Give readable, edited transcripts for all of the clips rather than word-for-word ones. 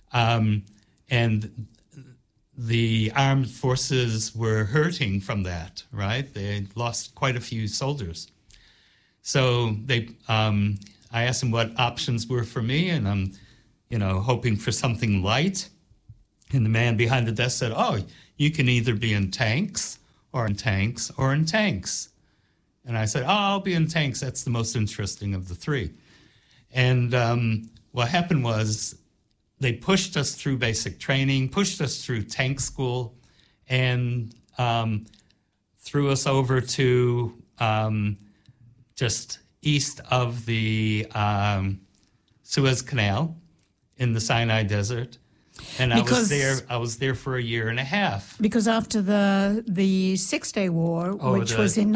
And the armed forces were hurting from that, right? They lost quite a few soldiers. So I asked them what options were for me, and I'm, hoping for something light. And the man behind the desk said, "Oh, you can either be in tanks or in tanks or in tanks." And I said, "Oh, I'll be in tanks. That's the most interesting of the three." And what happened was they pushed us through basic training, pushed us through tank school, and threw us over to just east of the Suez Canal in the Sinai Desert. And I was there for a year and a half. Because after the Six-Day War, which was in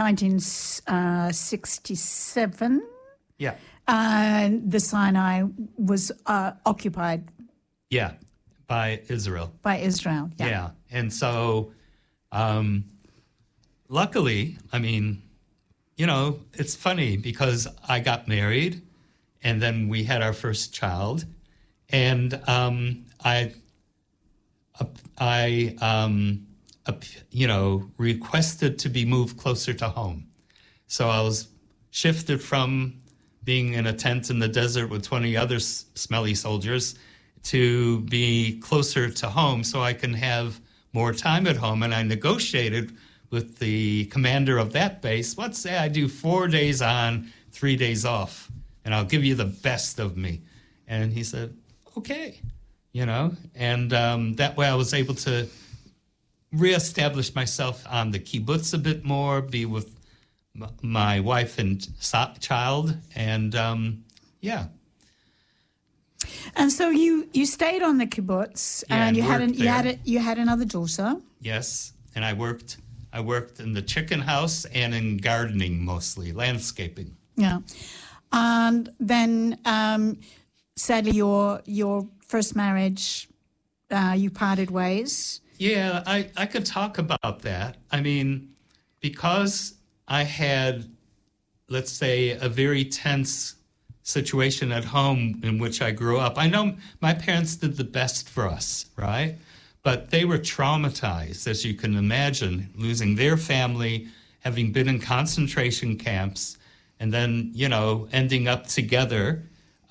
1967, the Sinai was occupied. Yeah, by Israel. Yeah. And so, luckily, it's funny because I got married, and then we had our first child, and I requested to be moved closer to home. So I was shifted from being in a tent in the desert with 20 other smelly soldiers to be closer to home so I can have more time at home. And I negotiated with the commander of that base, let's say I do 4 days on, 3 days off, and I'll give you the best of me. And he said, okay, and that way I was able to reestablish myself on the kibbutz a bit more, be with my wife and child, and And so you stayed on the kibbutz, and you had another daughter. Yes, and I worked in the chicken house and in gardening, mostly landscaping. Yeah, and then sadly, your first marriage, you parted ways. Yeah, I could talk about that. Because I had, let's say, a very tense situation at home in which I grew up. I know my parents did the best for us, right? But they were traumatized, as you can imagine, losing their family, having been in concentration camps, and then, ending up together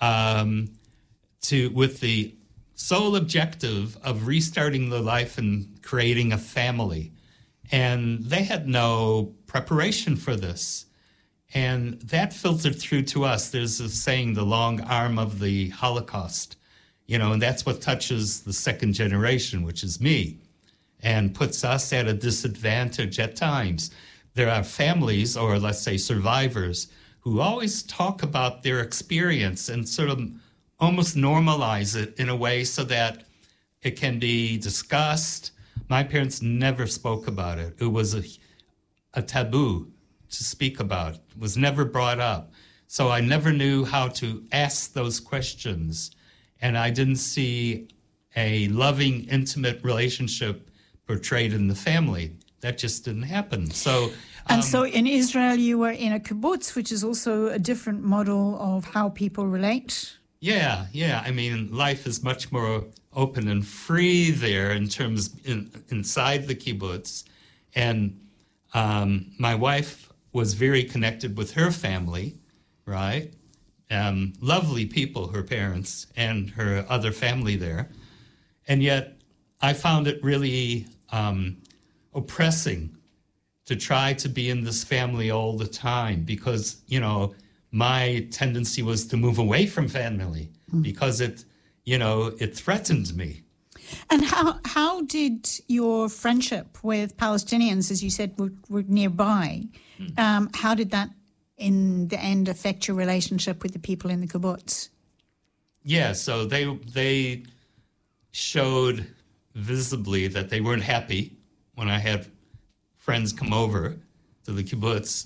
with the sole objective of restarting their life and creating a family. And they had no preparation for this. And that filtered through to us. There's a saying, the long arm of the Holocaust, and that's what touches the second generation, which is me, and puts us at a disadvantage at times. There are families, or let's say survivors, who always talk about their experience and sort of almost normalize it in a way so that it can be discussed. My parents never spoke about it. It was a taboo to speak about. It was never brought up. So I never knew how to ask those questions. And I didn't see a loving, intimate relationship portrayed in the family. That just didn't happen. So in Israel, you were in a kibbutz, which is also a different model of how people relate. Yeah. Life is much more open and free there in terms inside the kibbutz. And my wife was very connected with her family, right? Lovely people, her parents and her other family there. And yet I found it really oppressing to try to be in this family all the time because, my tendency was to move away from family because it threatened me. And how did your friendship with Palestinians, as you said, were nearby, how did that in the end affect your relationship with the people in the kibbutz? Yeah, so they showed visibly that they weren't happy when I had friends come over to the kibbutz.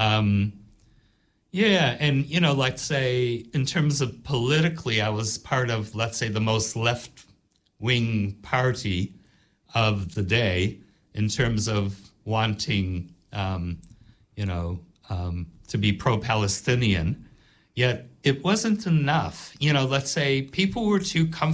Let's say in terms of politically, I was part of, let's say, the most left-wing party of the day in terms of wanting, to be pro-Palestinian. Yet it wasn't enough. Let's say people were too comfortable